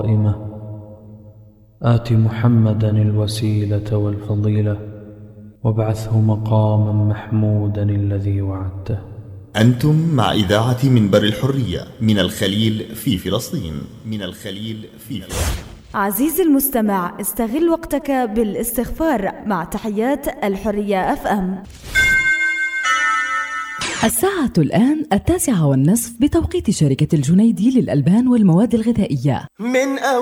آت محمدا الوسيلة والفضيلة وابعثه مقاما محمودا الذي وعدته. أنتم مع إذاعة منبر الحرية من الخليل في فلسطين. عزيزي المستمع، استغل وقتك بالاستغفار مع تحيات الحرية FM. الساعة الآن 9:30 بتوقيت شركة الجنيدي للألبان والمواد الغذائية.